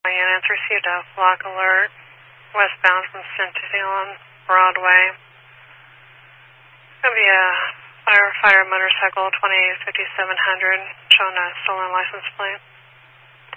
Units received a block alert westbound from Centennial Broadway. Going to be a fire motorcycle 285700 showing a stolen license plate.